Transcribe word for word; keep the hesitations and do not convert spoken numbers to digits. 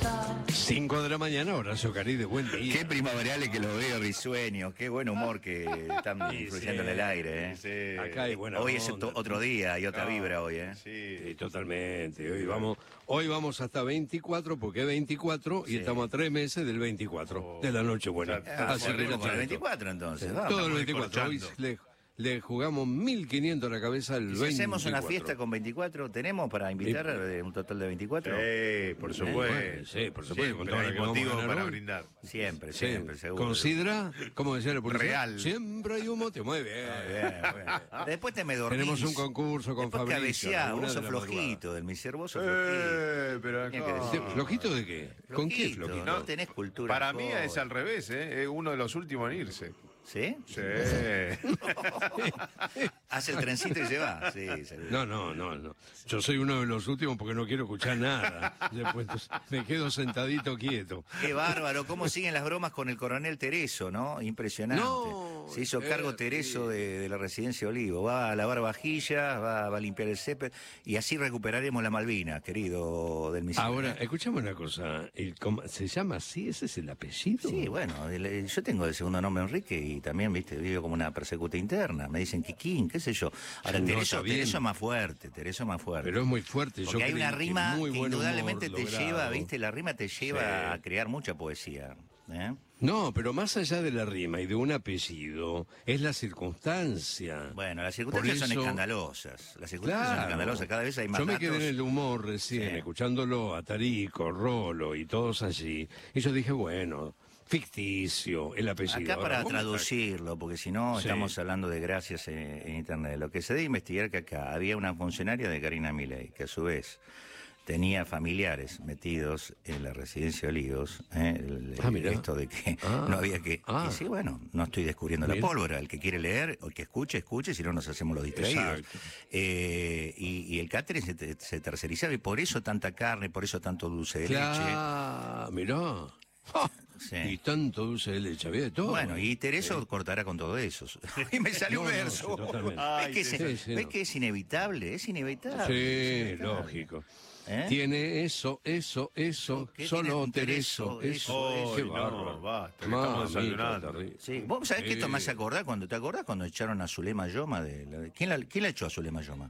cinco de la mañana, Horacio Caride, buen día. Qué primaverales que lo veo, risueños, qué buen humor que están Sí, influyendo sí, en el aire, ¿eh? sí. Acá hay buena Hoy es onda. otro día y otra No, vibra hoy, ¿eh? Sí, sí, totalmente. Hoy vamos, hoy vamos hasta veinticuatro, porque es veinticuatro y Sí. estamos a tres meses del veinticuatro, Oh, de la Nochebuena. Ah, Así que volvemos ya con el está. veinticuatro entonces, Sí, vamos. todo el estamos veinticuatro. Hoy descorchando. le, le jugamos mil quinientos a la cabeza al Y si veinticuatro. hacemos una fiesta con veinticuatro, ¿tenemos para invitar Sí. a un total de veinticuatro? Sí, por supuesto. Bueno, sí, por supuesto, con Siempre todo lo hay que vamos a motivo ganar para hoy. brindar. Siempre, Sí. siempre, seguro. Considera, como decía la policía, Real. siempre hay un motivo. Muy bien. Bien, bueno. Después te me dormís. Tenemos un concurso con Después Fabricio. cabeceá, a la una vos sos de la flojito, madrugada. del miser, vos sos flojito. Eh, pero Tenía que acá... decir- ¿Flojito de qué? ¿Con qué Flojito, flojito? No tenés cultura. Para mí alcohol. es al revés, ¿eh? Es uno de los últimos en irse. ¿Sí? Sí. Hace el trencito y se va. Sí, seguro. No, no, no, no. Yo soy uno de los últimos porque no quiero escuchar nada. Después entonces, me quedo sentadito quieto. Qué bárbaro, cómo siguen las bromas con el coronel Tereso, ¿no? Impresionante. No, Se hizo eh, cargo Tereso de, de la residencia Olivo. Va a lavar vajillas, va, va a limpiar el césped y así recuperaremos la Malvinas, querido del misil. Ahora, escuchame una cosa. El com- ¿Se llama así? ¿Ese es el apellido? Sí, bueno, el- el- yo tengo el segundo nombre Enrique y también, viste, vivo como una persecuta interna. Me dicen Kikín, qué sé yo. Ahora, No, Tereso, está bien. Tereso es más fuerte, Tereso es más fuerte. Pero es muy fuerte. Porque Yo hay creí una que rima muy que buen humor indudablemente te logrado. lleva, viste, la rima te lleva Sí. a crear mucha poesía. ¿eh? No, pero más allá de la rima y de un apellido, es la circunstancia. Bueno, las circunstancias Por son eso- escandalosas. Las circunstancias son Claro. escandalosas, cada vez hay más Yo me datos. quedé en el humor recién, Sí. escuchándolo a Tarico, Rolo y todos allí. Y yo dije, bueno, ficticio, el apellido. Acá Ahora, para vos me traducirlo, porque si no Sí. estamos hablando de gracias en, en Internet. Lo que se debe investigar que acá había una funcionaria de Karina Milei, que a su vez tenía familiares metidos en la residencia Olivos, ¿eh? el, Ah, mirá. esto de que Ah, no había que... ah. Y sí, bueno, no estoy descubriendo Mira. la pólvora. El que quiere leer, o el que escuche, escuche, si no nos hacemos los distraídos. Exacto. Eh, y, y el catering se, te- se tercerizaba y por eso tanta carne, por eso tanto dulce de leche. Claro, mirá. ¡Ja! Sí. Y tanto dulce de leche, había de todo. Bueno, y Tereso cortará con todo eso. Y me salió un No, no, verso. sí, totalmente. ¿Ves, que, es, sí, sí, ves no. que es inevitable? Es inevitable. es Sí, inevitable. lógico. ¿Eh? Tiene eso, eso, eso, ¿Qué solo tiene un Tereso, Tereso, eso. eso, Qué eso? bárbaro. No, basta, que Mamita, estamos desayunando. terrible. Sí. ¿Vos sabés que esto Sí. me hace acordar cuando te acordás cuando echaron a Zulema Yoma? De la- ¿quién, la, ¿Quién la echó a Zulema Yoma?